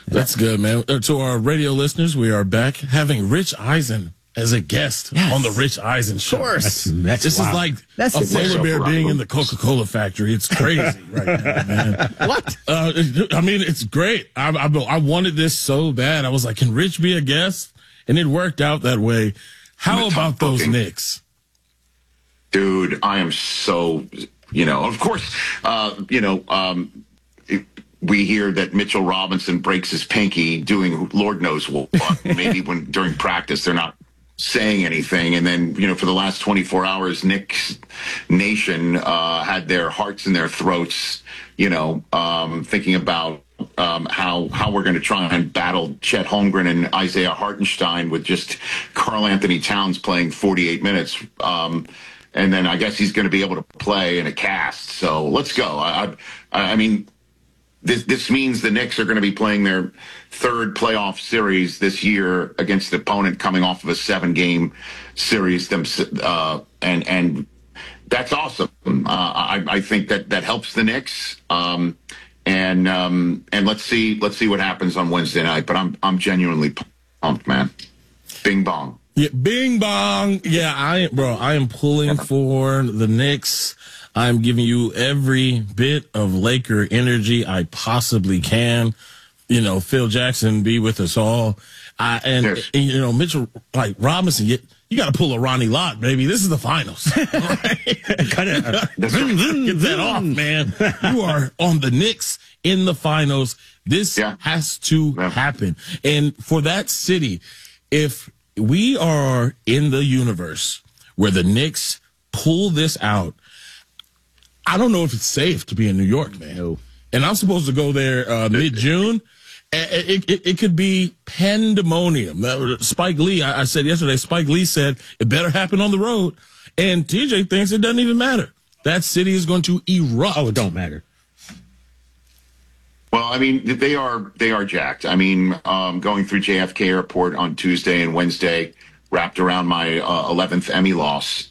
That's good, man. To our radio listeners, we are back having Rich Eisen as a guest on the Rich Eisen Show. Of course. This is like a polar bear being in the Coca-Cola factory. It's crazy right now, man. What? I mean, it's great. I wanted this so bad. I was like, can Rich be a guest? And it worked out that way. How about those Knicks? Dude, I am so, of course, we hear that Mitchell Robinson breaks his pinky doing Lord knows what. Maybe during practice they're not saying anything. And then, for the last 24 hours, Knicks Nation had their hearts in their throats, thinking about how we're going to try and battle Chet Holmgren and Isaiah Hartenstein with just Karl Anthony Towns playing 48 minutes. And then I guess he's going to be able to play in a cast. So let's go. I mean, this means the Knicks are going to be playing their third playoff series this year against the opponent coming off of a 7-game series. And that's awesome. I think that helps the Knicks. And let's see what happens on Wednesday night. But I'm genuinely pumped, man. Bing bong. Yeah, bing bong. Yeah, I am pulling for the Knicks. I'm giving you every bit of Laker energy I possibly can. Phil Jackson be with us all. Mitchell, like Robinson, you got to pull a Ronnie Lott, baby. This is the finals. Get that off, man. You are on the Knicks in the finals. This has to happen. And for that city, if we are in the universe where the Knicks pull this out, I don't know if it's safe to be in New York, man. No. And I'm supposed to go there mid-June. It could be pandemonium. Spike Lee, I said yesterday, Spike Lee said it better happen on the road. And TJ thinks it doesn't even matter. That city is going to erupt. Oh, it don't matter. Well, I mean, they are jacked. I mean, going through JFK Airport on Tuesday and Wednesday, wrapped around my 11th Emmy loss.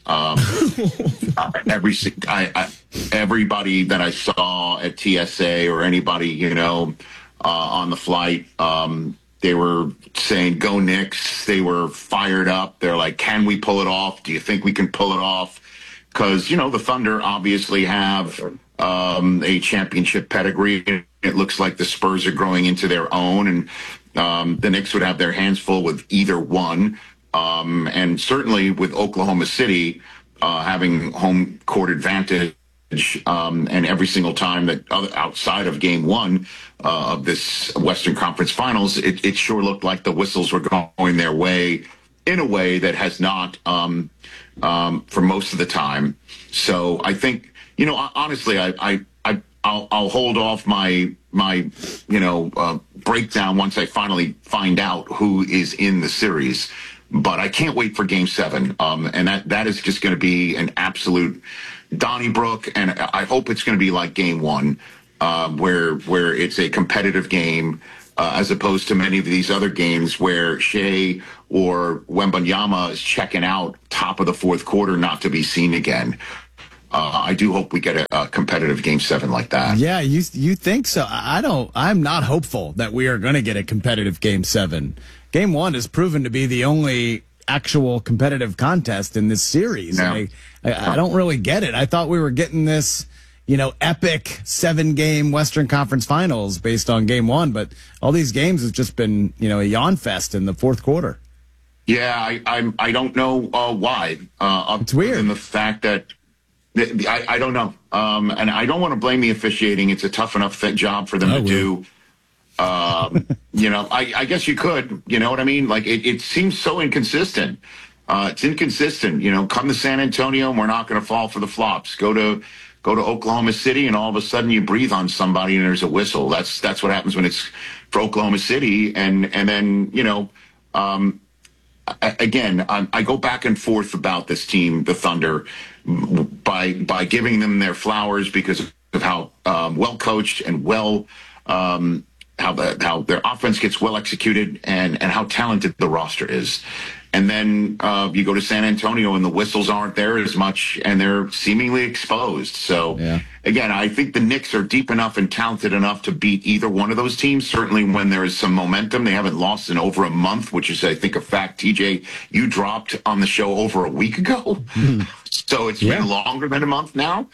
Everybody that I saw at TSA or anybody, on the flight, they were saying, go Knicks. They were fired up. They're like, can we pull it off? Do you think we can pull it off? Because, the Thunder obviously have a championship pedigree. It looks like the Spurs are growing into their own, and the Knicks would have their hands full with either one. And certainly with Oklahoma City having home court advantage, and every single time that outside of Game 1 of this Western Conference Finals, it sure looked like the whistles were going their way in a way that has not for most of the time. So I think, honestly, I'll hold off my breakdown once I finally find out who is in the series. But I can't wait for Game 7, and that is just going to be an absolute Donnybrook, and I hope it's going to be like Game 1, where it's a competitive game, as opposed to many of these other games where Shea or Wembanyama is checking out top of the fourth quarter, not to be seen again. I do hope we get a competitive Game 7 like that. Yeah, you think so? I'm not hopeful that we are going to get a competitive Game 7. Game 1 has proven to be the only actual competitive contest in this series. No. I don't really get it. I thought we were getting this, epic 7-game Western Conference Finals based on Game 1, but all these games have just been, a yawn fest in the fourth quarter. Yeah, I don't know why. It's weird. And the fact that I don't know. And I don't want to blame the officiating. It's a tough enough job for them to do. I guess you could, you know what I mean? Like it seems so inconsistent. It's inconsistent, come to San Antonio and we're not going to fall for the flops. Go to Oklahoma City and all of a sudden you breathe on somebody and there's a whistle. That's what happens when it's for Oklahoma City. And then, again, I go back and forth about this team, the Thunder, by giving them their flowers because of how well coached and well how their offense gets well executed and how talented the roster is. And then you go to San Antonio and the whistles aren't there as much and they're seemingly exposed. So, again, I think the Knicks are deep enough and talented enough to beat either one of those teams. Certainly when there is some momentum. They haven't lost in over a month, which is, I think, a fact. TJ, you dropped on the show over a week ago. So it's been longer than a month now.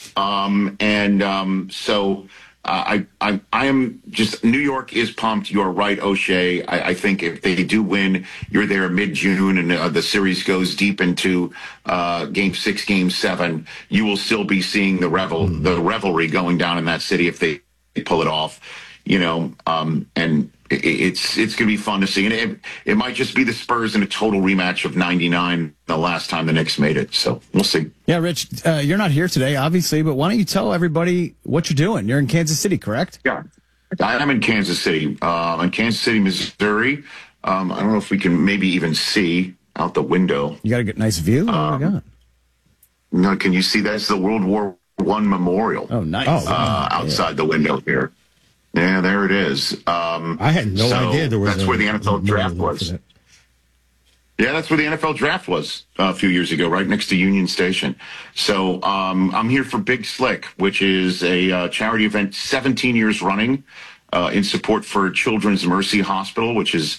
So I am just, New York is pumped. You're right, O'Shea. I think if they do win, you're there mid-June and the series goes deep into Game 6, Game 7, you will still be seeing the revelry going down in that city if they pull it off, and it's going to be fun to see. And it might just be the Spurs in a total rematch of 99, the last time the Knicks made it. So we'll see. Yeah, Rich, you're not here today, obviously, but why don't you tell everybody what you're doing? You're in Kansas City, correct? Yeah, I'm in Kansas City. In Kansas City, Missouri. I don't know if we can maybe even see out the window. You got a good, nice view? What do you got? No, can you see? That's the World War I Memorial. Oh, nice. Outside the window here. Yeah, there it is. I had no idea there was. That's where the NFL draft was. Yeah, that's where the NFL draft was a few years ago, right next to Union Station. So I'm here for Big Slick, which is a charity event 17 years running in support for Children's Mercy Hospital, which is,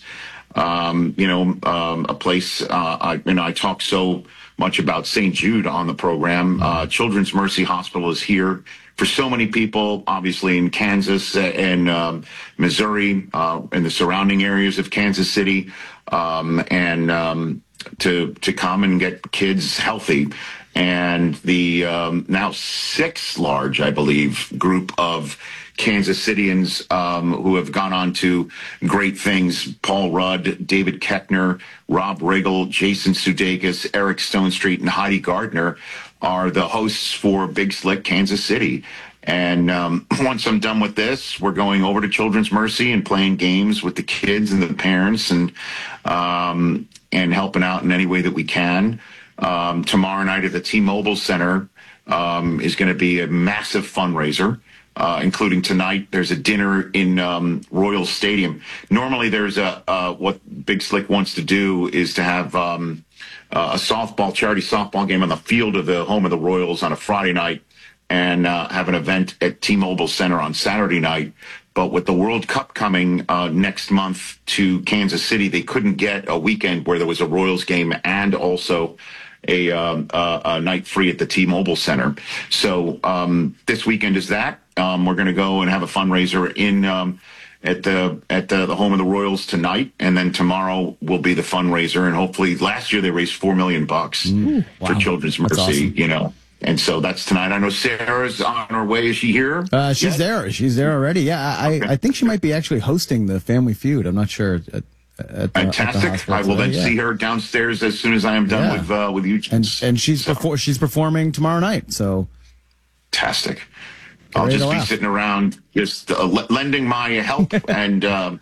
a place. I talk so much about St. Jude on the program. Children's Mercy Hospital is here for so many people, obviously in Kansas and Missouri and the surrounding areas of Kansas City, to come and get kids healthy. And the now 6 large, I believe, group of Kansas Cityans who have gone on to great things. Paul Rudd, David Keckner, Rob Riggle, Jason Sudeikis, Eric Stonestreet, and Heidi Gardner are the hosts for Big Slick Kansas City. And once I'm done with this, we're going over to Children's Mercy and playing games with the kids and the parents and helping out in any way that we can. Tomorrow night at the T-Mobile Center is going to be a massive fundraiser, including tonight. There's a dinner in Royal Stadium. Normally there's what Big Slick wants to do is to have a charity softball game on the field of the home of the Royals on a Friday night and have an event at T-Mobile Center on Saturday night. But with the World Cup coming next month to Kansas City, they couldn't get a weekend where there was a Royals game and also a night free at the T-Mobile Center. So this weekend is that. We're going to go and have a fundraiser in at the home of the Royals tonight, and then tomorrow will be the fundraiser. And hopefully, last year they raised $4 million for Children's Mercy. Awesome. And so that's tonight. I know Sarah's on her way. Is she here? She's there. She's there already. Yeah, I think she might be actually hosting the Family Feud. I'm not sure. Fantastic. I will then see her downstairs as soon as I am done with you. And she's she's performing tomorrow night. So fantastic. I'll just be sitting around, just lending my help and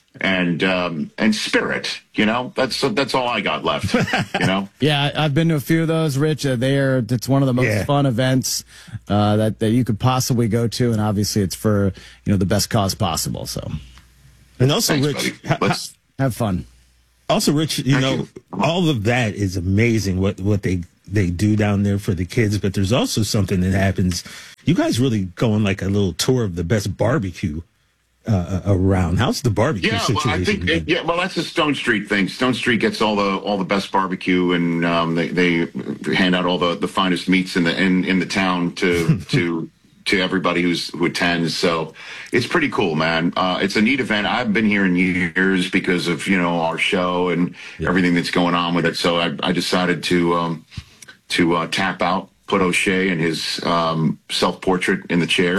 spirit. That's all I got left. Yeah, I've been to a few of those, Rich. It's one of the most fun events that you could possibly go to, and obviously it's for the best cause possible. So, and also, Rich, have fun. Also, Rich, all of that is amazing. What they do down there for the kids, but there's also something that happens. You guys really go on like a little tour of the best barbecue around. How's the barbecue situation? Well, that's a Stone Street thing. Stone Street gets all the best barbecue, and they hand out all the finest meats in the town to everybody who attends. So it's pretty cool, man. It's a neat event. I've been here in years because of our show and everything that's going on with it. So I decided to tap out, put O'Shea and his self-portrait in the chair,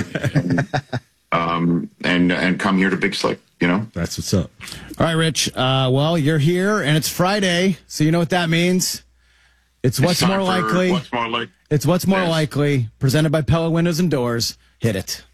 and come here to Big Slick. That's what's up. All right, Rich. Well, you're here, and it's Friday, so you know what that means. It's What's More Likely. It's What's More Likely, presented by Pella Windows and Doors. Hit it.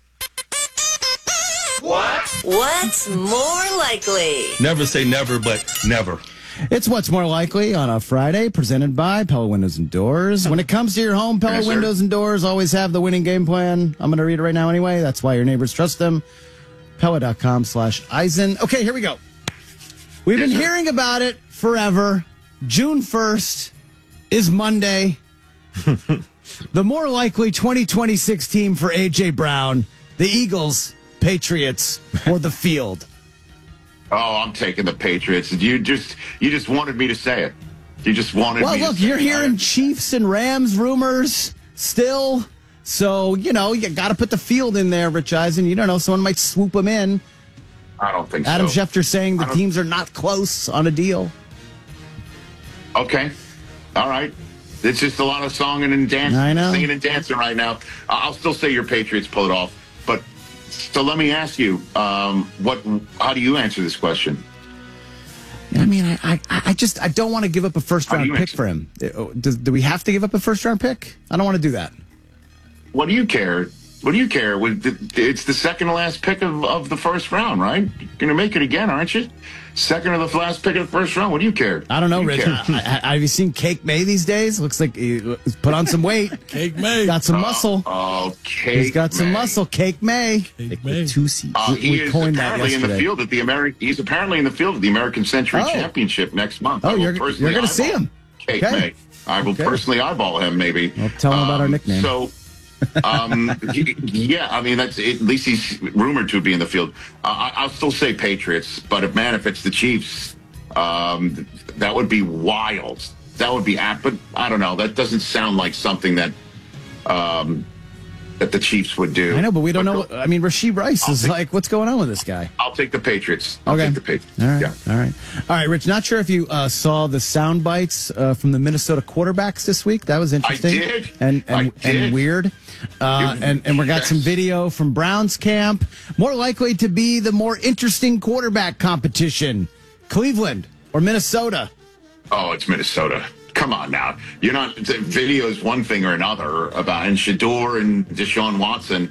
What's more likely? Never say never, but never. It's What's More Likely on a Friday, presented by Pella Windows and Doors. When it comes to your home, Pella Windows and Doors always have the winning game plan. I'm going to read it right now anyway. That's why your neighbors trust them. Pella.com/Eisen. Okay, here we go. We've been hearing about it forever. June 1st is Monday. The more likely 2026 team for A.J. Brown, the Eagles, Patriots, or the field? Oh, I'm taking the Patriots. You just wanted me to say it. You just wanted me to say it. Well, look, you're hearing Chiefs and Rams rumors still. So, you got to put the field in there, Rich Eisen. You don't know. Someone might swoop them in. I don't think Adam so. Schefter saying the teams are not close on a deal. Okay. All right. It's just a lot of singing and dancing. I know. Singing and dancing right now. I'll still say your Patriots pull it off. But so let me ask you, how do you answer this question? I mean, I don't want to give up a first-round pick for him. Do we have to give up a first-round pick? I don't want to do that. What do you care? What do you care? It's the second to last pick of the first round, right? You're going to make it again, aren't you? Second to the last pick of the first round. What do you care? I don't know, Rich. Have you seen Cake May these days? Looks like he's put on some weight. Cake May. Got some muscle. Oh, Cake He's got some muscle. Cake May. Cake May. Two C's. He is apparently in the field at the He's apparently in the field at the American Century Championship next month. Oh, you're going to see him. Cake May. I will personally eyeball him, maybe. Well, tell him about our nickname. So, yeah, I mean, that's at least he's rumored to be in the field. I'll still say Patriots, but if it's the Chiefs, that would be wild. That would be but I don't know. That doesn't sound like something that that the Chiefs would do. I know, but we don't know. I mean, Rashee Rice is like, what's going on with this guy? I'll take the Patriots. I'll take the Patriots. All right. Yeah. All right, Rich, not sure if you saw the sound bites from the Minnesota quarterbacks this week. That was interesting. I did. And weird. And we got some video from Browns camp. More likely to be the more interesting quarterback competition, Cleveland or Minnesota? Oh, it's Minnesota. Come on now. You're not, video is one thing or another and Shador and Deshaun Watson.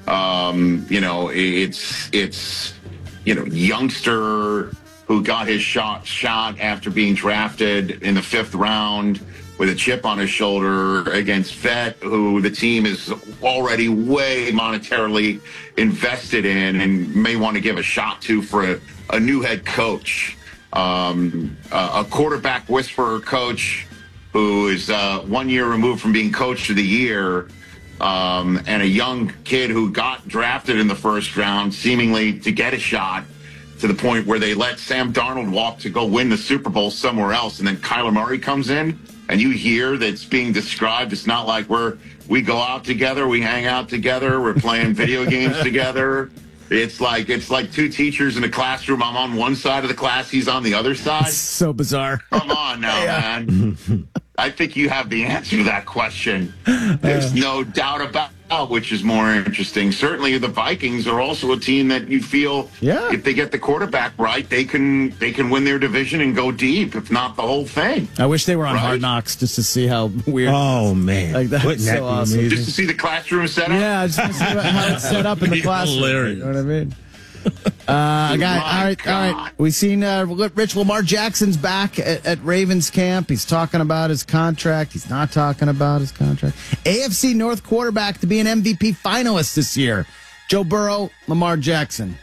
It's youngster who got his shot after being drafted in the 5th round with a chip on his shoulder against Vet, who the team is already way monetarily invested in and may want to give a shot to for a new head coach. A quarterback whisperer coach who is 1 year removed from being coach of the year, and a young kid who got drafted in the 1st round, seemingly to get a shot, to the point where they let Sam Darnold walk to go win the Super Bowl somewhere else, and then Kyler Murray comes in, and you hear that's being described. It's not like we go out together, we hang out together, we're playing video games together. It's like two teachers in a classroom. I'm on one side of the class, he's on the other side. It's so bizarre. Come on now, man. I think you have the answer to that question. There's no doubt about which is more interesting. Certainly the Vikings are also a team that you feel if they get the quarterback right, they can win their division and go deep, if not the whole thing. I wish they were on Hard Knocks just to see how weird. Oh, man. Like, that's so awesome. Just to see the classroom set up? Yeah, just to see how it's set up in the classroom. Hilarious. You know what I mean? All right. We've seen Rich Lamar Jackson's back at Ravens camp. He's talking about his contract. He's not talking about his contract. AFC North quarterback to be an MVP finalist this year. Joe Burrow, Lamar Jackson.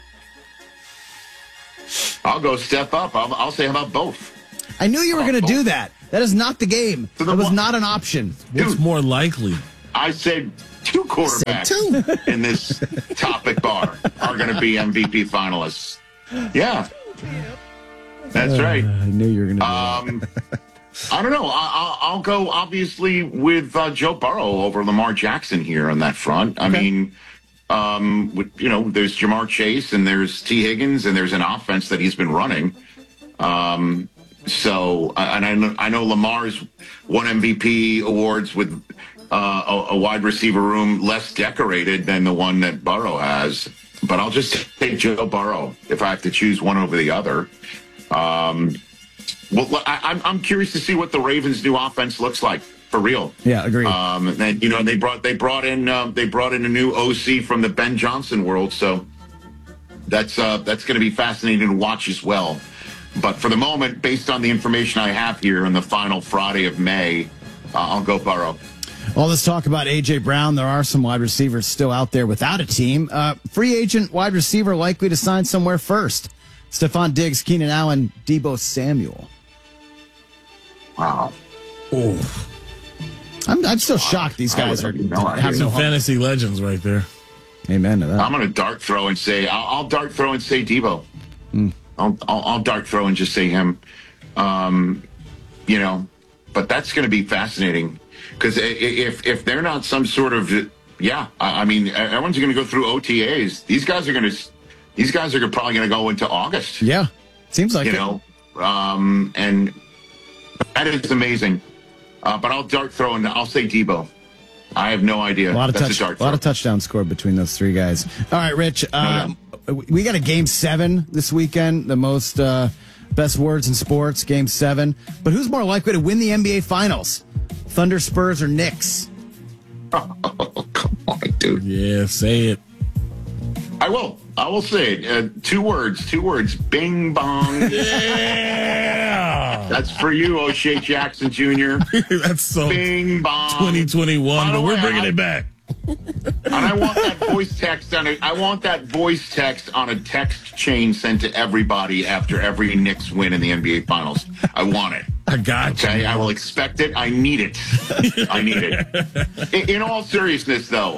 I'll go step up. I'll say how about both. I knew you were going to do that. That is not the game. That was not an option. What's more likely? I said 2 quarterbacks in this topic bar are going to be MVP finalists. Yeah. That's right. I knew you were going to do that. I don't know. I'll go, obviously, with Joe Burrow over Lamar Jackson here on that front. I mean, there's Jamar Chase and there's T. Higgins and there's an offense that he's been running. So I know Lamar's won MVP awards with a wide receiver room less decorated than the one that Burrow has. But I'll just take Joe Burrow if I have to choose one over the other. I'm curious to see what the Ravens' new offense looks like for real. Yeah, agreed. And they brought in a new OC from the Ben Johnson world, so that's going to be fascinating to watch as well. But for the moment, based on the information I have here on the final Friday of May, I'll go Burrow. All this talk about A.J. Brown, there are some wide receivers still out there without a team. Free agent wide receiver likely to sign somewhere first. Stephon Diggs, Keenan Allen, Deebo Samuel. Wow. Oh, I'm still shocked these guys have no fantasy legends right there. Amen to that. I'm going to dart throw and say I'll dart throw and say Deebo. I'll dart throw and just say him. But that's going to be fascinating because if they're not some sort of everyone's going to go through OTAs. These guys are probably going to go into August. Yeah, seems like and that is amazing. But I'll dart throw and I'll say Deebo. I have no idea. A lot of touchdowns scored between those three guys. All right, Rich. We got a Game 7 this weekend. The most best words in sports, Game 7. But who's more likely to win the NBA Finals? Thunder, Spurs, or Knicks? Oh, come on, dude. Yeah, say it. I will say it. Two words. Bing bong. Yeah. That's for you, O'Shea Jackson Jr. That's so Bing bong. 2021, but we're bringing it back. And I want that voice text on a text chain sent to everybody after every Knicks win in the NBA Finals. I want it. I got you. Okay, I will expect it. I need it. In all seriousness, though,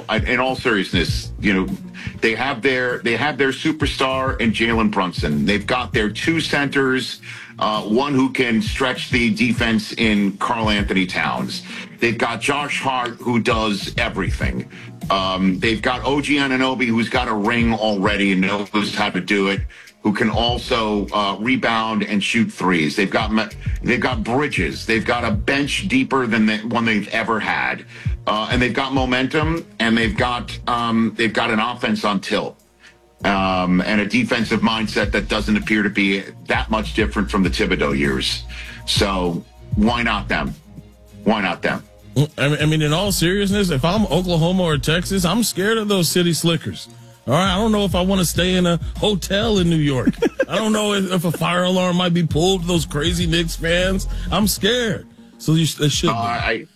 they have their superstar in Jalen Brunson. They've got their two centers, one who can stretch the defense in Karl Anthony Towns. They've got Josh Hart, who does everything. They've got OG Anunoby, who's got a ring already and knows how to do it, who can also rebound and shoot threes. They've got Bridges. They've got a bench deeper than the one they've ever had, and they've got momentum, and they've got an offense on tilt, and a defensive mindset that doesn't appear to be that much different from the Thibodeau years. So why not them? Why not them? I mean, in all seriousness, if I'm Oklahoma or Texas, I'm scared of those city slickers. All right, I don't know if I want to stay in a hotel in New York. I don't know if a fire alarm might be pulled to those crazy Knicks fans. I'm scared. So it should be.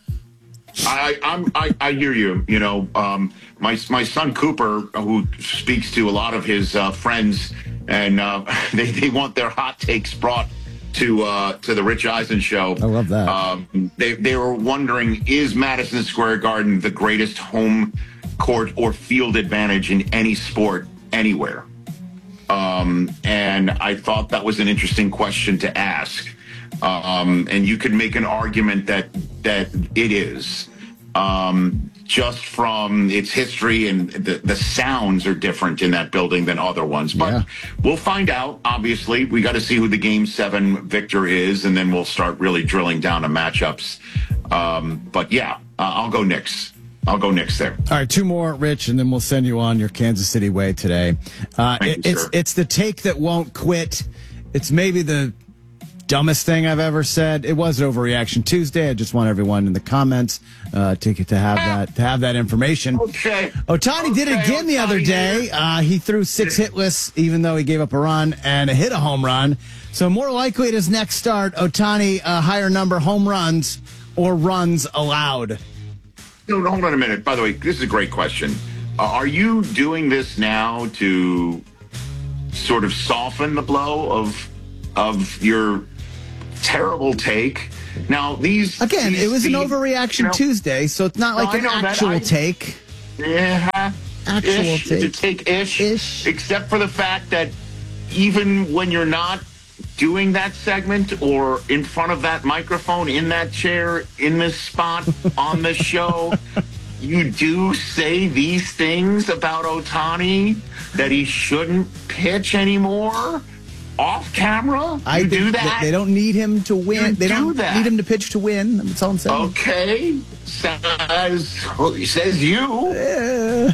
I hear you. My son Cooper, who speaks to a lot of his friends, and they want their hot takes brought to the Rich Eisen show. I love that. They were wondering, is Madison Square Garden the greatest home court or field advantage in any sport anywhere? And I thought that was an interesting question to ask. And you could make an argument that it is. Just from its history, and the sounds are different in that building than other ones. But We'll find out, obviously. We got to see who the Game 7 victor is, and then we'll start really drilling down to matchups. I'll go Knicks. I'll go Knicks there. All right, two more, Rich, and then we'll send you on your Kansas City way today. It's the take that won't quit. It's maybe the dumbest thing I've ever said. It was Overreaction Tuesday. I just want everyone in the comments to have that information. Okay. Ohtani did it again the other day. He threw 6 hitless, even though he gave up a run and hit a home run. So more likely at his next start, Ohtani higher number home runs or runs allowed. No, hold on a minute. By the way, this is a great question. Are you doing this now to sort of soften the blow of your terrible take? Now, it was an Overreaction Tuesday, so it's not like an actual take. Yeah. Actual take. Take-ish. Except for the fact that even when you're not doing that segment or in front of that microphone, in that chair, in this spot, on this show, you do say these things about Ohtani, that he shouldn't pitch anymore off camera. I do that. They don't need him to win. They don't need him to pitch to win. That's all I'm saying. Okay, says you. Yeah.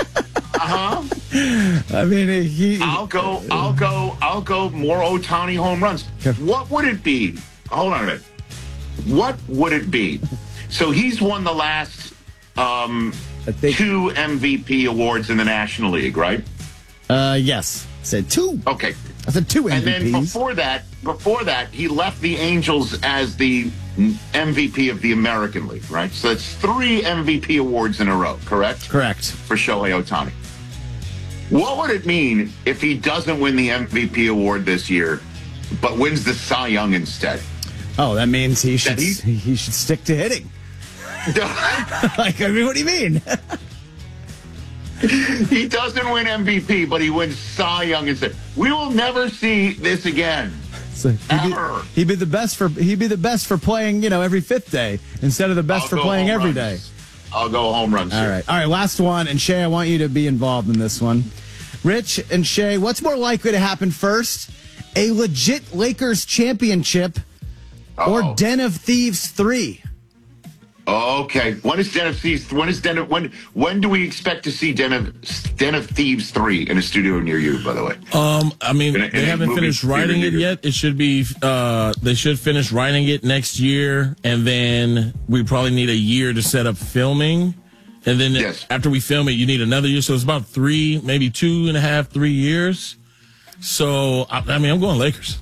I mean, I'll go more Ohtani home runs. What would it be? Hold on a minute. What would it be? So he's won the last 2 MVP awards in the National League, right? Yes. Said 2. Okay. I said 2 MVPs. And then before that, he left the Angels as the MVP of the American League, right? So that's 3 MVP awards in a row, correct? Correct. For Shohei Ohtani. What would it mean if he doesn't win the MVP award this year, but wins the Cy Young instead? Oh, that means he should stick to hitting. Like, I mean, what do you mean? He doesn't win MVP, but he wins Cy Young instead. We will never see this again. So he'd be the best for playing, every 5th day instead of the best for playing every day. I'll go home runs. All right, last one. And Shay, I want you to be involved in this one. Rich and Shay, what's more likely to happen first? A legit Lakers championship or Den of Thieves 3? Okay. When do we expect to see Den of Thieves 3 in a studio near you, by the way? I mean, they haven't finished writing it yet. It should be, they should finish writing it next year, and then we probably need a year to set up filming. And then after we film it, you need another year. So it's about 3, maybe 2.5, 3 years. So, I mean, I'm going Lakers.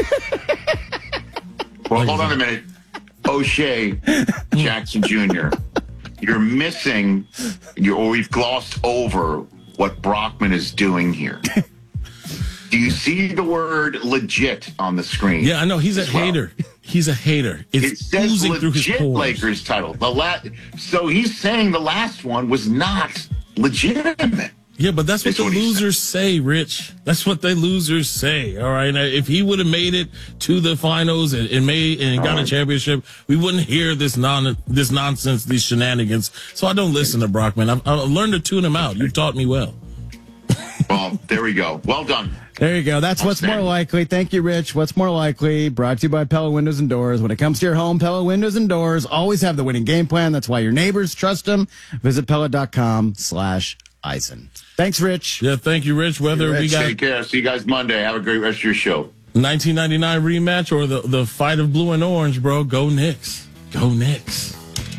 Well, hold on a minute. O'Shea Jackson Jr., you're missing, or we've glossed over what Brockman is doing here. Do you see the word legit on the screen? Yeah, I know. He's a hater. He's a hater. It says oozing through his legit pores. Lakers title. So he's saying the last one was not legitimate. Yeah, but that's what the losers say, Rich. That's what the losers say. All right. Now, if he would have made it to the finals and got a championship, we wouldn't hear this nonsense, these shenanigans. So I don't listen to Brockman. I've learned to tune him out. You've taught me well. Well, there we go. Well done. There you go. That's what's more likely. Thank you, Rich. What's more likely? Brought to you by Pella Windows and Doors. When it comes to your home, Pella Windows and Doors always have the winning game plan. That's why your neighbors trust them. Visit Pella.com/Eisen. Thanks, Rich. Yeah, thank you, Rich. Take care. See you guys Monday. Have a great rest of your show. 1999 rematch or the fight of blue and orange, bro. Go Knicks. Go Knicks.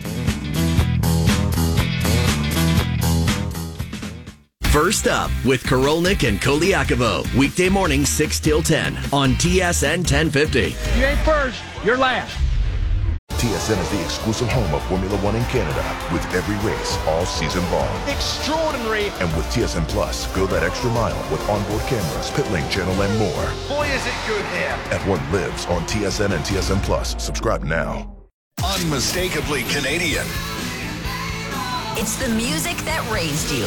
First Up with Korolnik and Koliakovo. Weekday morning 6 till 10 on TSN 1050. You ain't first, you're last. TSN is the exclusive home of Formula One in Canada, with every race all season long. Extraordinary. And with TSN Plus, go that extra mile with onboard cameras, pit lane channel, and more. Boy, is it good here. At what lives on TSN and TSN Plus. Subscribe now. Unmistakably Canadian. It's the music that raised you.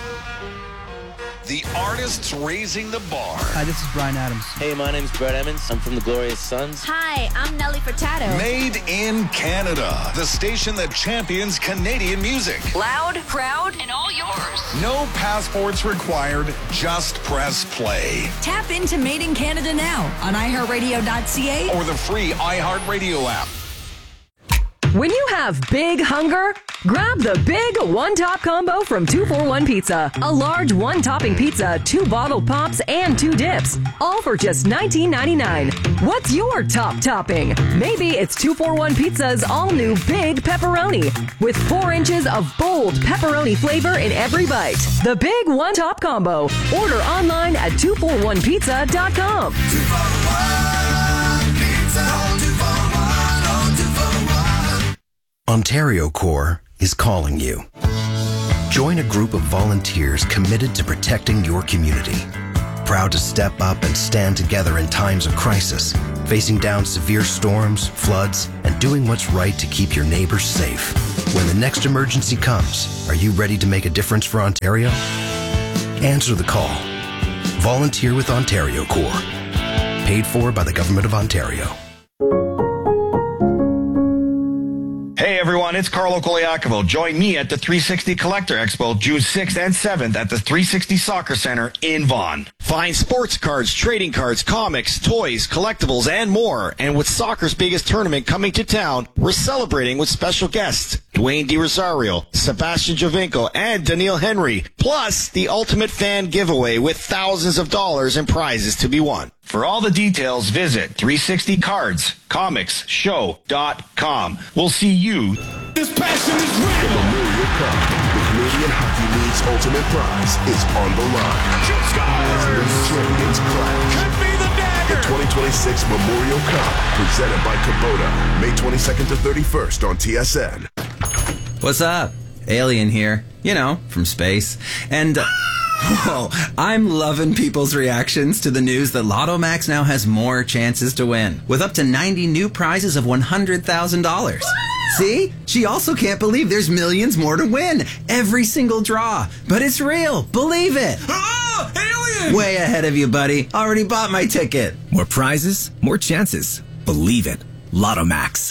The artists raising the bar. Hi, this is Bryan Adams. Hey, my name's Brett Emmons. I'm from the Glorious Sons. Hi, I'm Nelly Furtado. Made in Canada. The station that champions Canadian music. Loud, proud, and all yours. No passports required. Just press play. Tap into Made in Canada now on iHeartRadio.ca or the free iHeartRadio app. When you have big hunger, grab the big one-top combo from 241 Pizza. A large one-topping pizza, 2 bottled pops, and 2 dips. All for just $19.99. What's your top topping? Maybe it's 241 Pizza's all-new Big Pepperoni. With 4 inches of bold pepperoni flavor in every bite. The big one-top combo. Order online at 241pizza.com. 241 Pizza. 241. Ontario Corps is calling you. Join a group of volunteers committed to protecting your community. Proud to step up and stand together in times of crisis, facing down severe storms, floods, and doing what's right to keep your neighbors safe. When the next emergency comes, are you ready to make a difference for Ontario? Answer the call. Volunteer with Ontario Corps. Paid for by the Government of Ontario. Hey everyone, it's Carlo Koliakovo. Join me at the 360 Collector Expo June 6th and 7th at the 360 Soccer Center in Vaughan. Find sports cards, trading cards, comics, toys, collectibles, and more. And with soccer's biggest tournament coming to town, we're celebrating with special guests Dwayne DiRosario, Sebastian Giovinco, and Daniil Henry. Plus, the ultimate fan giveaway with thousands of dollars in prizes to be won. For all the details, visit 360cardscomicshow.com. We'll see you. This passion is real. The Memorial Cup, the Canadian Hockey League's ultimate prize, is on the line. Scores! Champions clash. Could be the dagger. The 2020 2026 Memorial Cup, presented by Kubota, May 22nd to 31st on TSN. What's up? Alien here, from space. And, I'm loving people's reactions to the news that Lotto Max now has more chances to win, with up to 90 new prizes of $100,000. See? She also can't believe there's millions more to win. Every single draw. But it's real. Believe it. Oh, alien! Way ahead of you, buddy. Already bought my ticket. More prizes, more chances. Believe it. Lotto Max.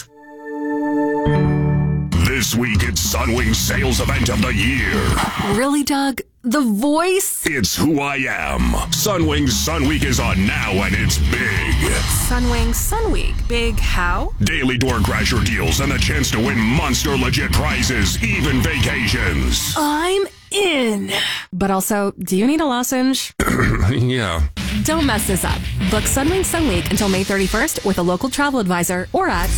This week, it's Sunwing's sales event of the year. Really, Doug? The voice? It's who I am. Sunwing's Sun Week is on now, and it's big. Sunwing Sun Week. Big how? Daily door crasher deals and the chance to win monster legit prizes, even vacations. I'm in. But also, do you need a lozenge? Yeah. Don't mess this up. Book Sunwing Sun Week until May 31st with a local travel advisor or at...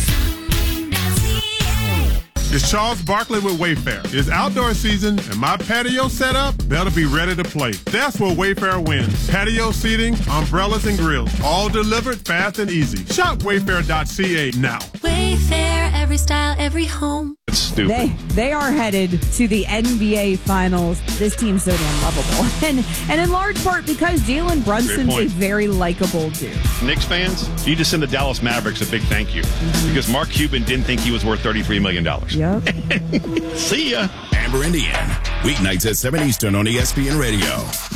It's Charles Barkley with Wayfair. It's outdoor season, and my patio setup better be ready to play. That's where Wayfair wins. Patio seating, umbrellas, and grills. All delivered fast and easy. Shop wayfair.ca now. Wayfair, every style, every home. That's stupid. They are headed to the NBA Finals. This team's so damn lovable. And in large part because Jalen Brunson's a very likable dude. Knicks fans, you just send the Dallas Mavericks a big thank you. Because Mark Cuban didn't think he was worth $33 million. Yep. See ya. Amber and Ian. Weeknights at 7 Eastern on ESPN Radio.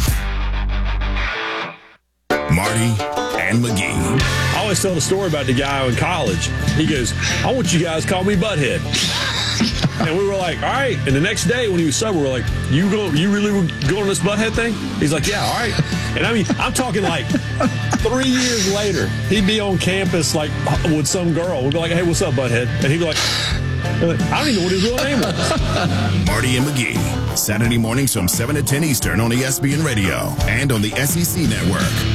Marty and McGee. I always tell the story about the guy in college. He goes, I want you guys to call me Butthead. And we were like, all right. And the next day when he was sober, we were like, you really were going on this Butthead thing? He's like, yeah, all right. And I mean, I'm talking like 3 years later, he'd be on campus like with some girl. We'd be like, hey, what's up, Butthead? And he'd be like, I don't even know what his real name was. Marty and McGee. Saturday mornings from 7 to 10 Eastern on ESPN Radio and on the SEC Network.